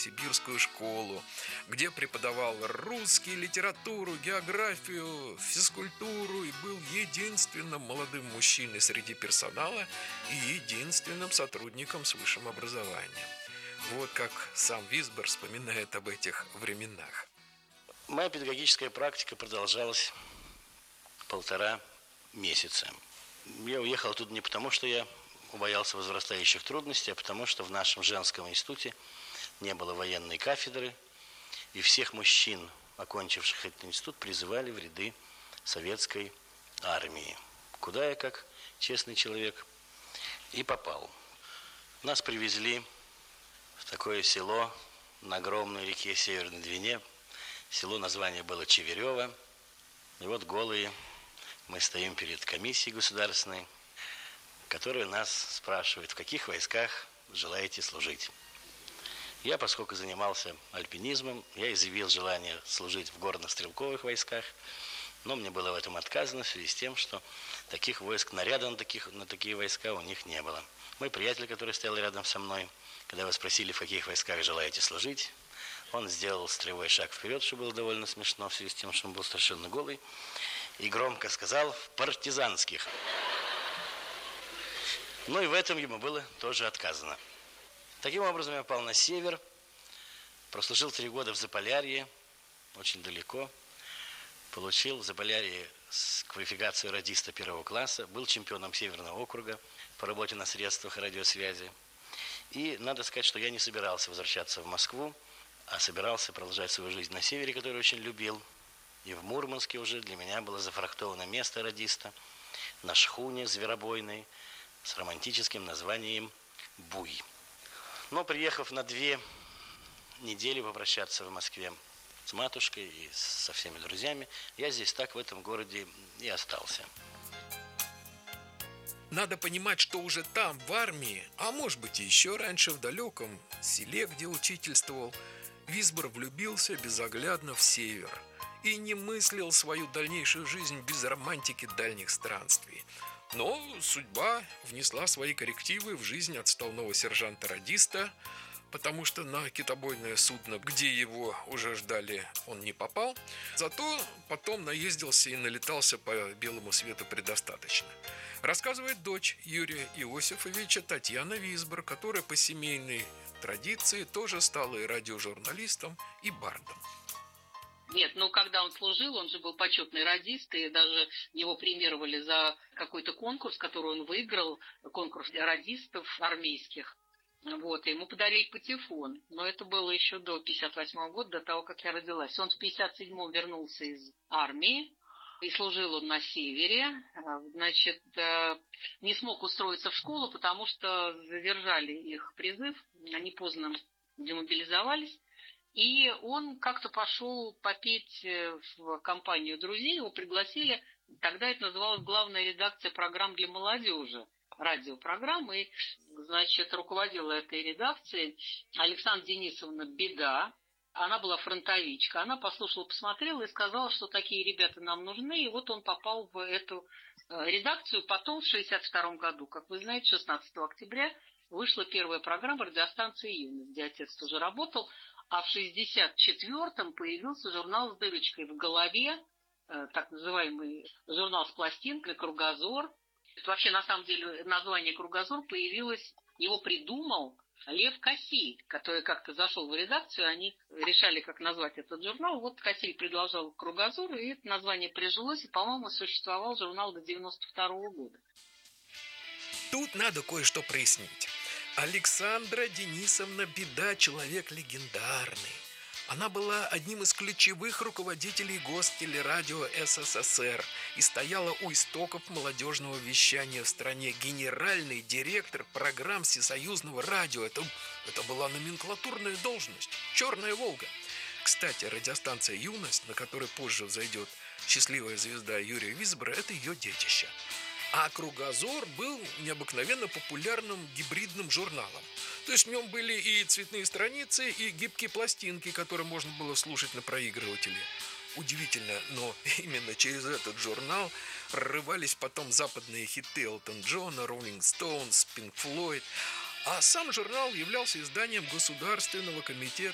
новосибирскую школу, где преподавал русский, литературу, географию, физкультуру и был единственным молодым мужчиной среди персонала и единственным сотрудником с высшим образованием. Вот как сам Висбор вспоминает об этих временах. Моя педагогическая практика продолжалась 1,5 месяца. Я уехал оттуда не потому, что я боялся возрастающих трудностей, а потому что в нашем женском институте не было военной кафедры, и всех мужчин, окончивших этот институт, призывали в ряды советской армии. Куда я, как честный человек, и попал. Нас привезли в такое село на огромной реке Северной Двине. Село название было Чеверево. И вот голые мы стоим перед комиссией государственной, которая нас спрашивает, в каких войсках желаете служить. Я, поскольку занимался альпинизмом, я изъявил желание служить в горно-стрелковых войсках, но мне было в этом отказано в связи с тем, что таких войск, наряда на такие войска у них не было. Мой приятель, который стоял рядом со мной, когда его спросили, в каких войсках желаете служить, он сделал строевой шаг вперед, что было довольно смешно в связи с тем, что он был совершенно голый, и громко сказал: в партизанских. Ну и в этом ему было тоже отказано. Таким образом, я попал на север, прослужил 3 года в Заполярье, очень далеко, получил в Заполярье квалификацию радиста 1 класса, был чемпионом Северного округа по работе на средствах радиосвязи. И надо сказать, что я не собирался возвращаться в Москву, а собирался продолжать свою жизнь на севере, который очень любил. И в Мурманске уже для меня было зафрахтовано место радиста на шхуне зверобойной с романтическим названием «Буй». Но приехав на 2 недели попрощаться в Москве с матушкой и со всеми друзьями, я здесь так в этом городе и остался. Надо понимать, что уже там, в армии, а может быть и еще раньше в далеком селе, где учительствовал, Висбор влюбился безоглядно в север и не мыслил свою дальнейшую жизнь без романтики дальних странствий. Но судьба внесла свои коррективы в жизнь отставного сержанта-радиста, потому что на китобойное судно, где его уже ждали, он не попал. Зато потом наездился и налетался по белому свету предостаточно. Рассказывает дочь Юрия Иосифовича Татьяна Висбор, которая по семейной традиции тоже стала и радиожурналистом, и бардом. Нет, когда он служил, он же был почетный радист, и даже его премировали за какой-то конкурс, который он выиграл, конкурс радистов армейских. Вот, и ему подарили патефон. Но это было еще до 58 года, до того, как я родилась. Он в 57-м вернулся из армии, и служил он на севере. Значит, не смог устроиться в школу, потому что задержали их призыв, они поздно демобилизовались. И он как-то пошел попеть в компанию друзей, его пригласили. Тогда это называлось главная редакция программ для молодежи, радиопрограммы. И, значит, руководила этой редакцией Александра Денисовна Беда. Она была фронтовичка. Она послушала, посмотрела и сказала, что такие ребята нам нужны. И вот он попал в эту редакцию. Потом, в 1962 году, как вы знаете, 16 октября, вышла первая программа радиостанции «Юность», где отец тоже работал. А в 1964-м появился журнал с дырочкой в голове, так называемый журнал с пластинкой «Кругозор». Это вообще, на самом деле, название «Кругозор» появилось, его придумал Лев Кассиль, который как-то зашел в редакцию, они решали, как назвать этот журнал. Вот Кассиль предложил «Кругозор», и это название прижилось, и, по-моему, существовал журнал до 1992 года. Тут надо кое-что прояснить. Александра Денисовна Беда – человек легендарный. Она была одним из ключевых руководителей Гостелерадио СССР и стояла у истоков молодежного вещания в стране. Генеральный директор программ всесоюзного радио. Это была номенклатурная должность. «Черная Волга». Кстати, радиостанция «Юность», на которой позже взойдет счастливая звезда Юрия Висбора, это ее детище. А «Кругозор» был необыкновенно популярным гибридным журналом. То есть в нем были и цветные страницы, и гибкие пластинки, которые можно было слушать на проигрывателе. Удивительно, но именно через этот журнал прорывались потом западные хиты Элтон Джона, Роллинг Стоунс, Пинк Флойд. А сам журнал являлся изданием Государственного комитета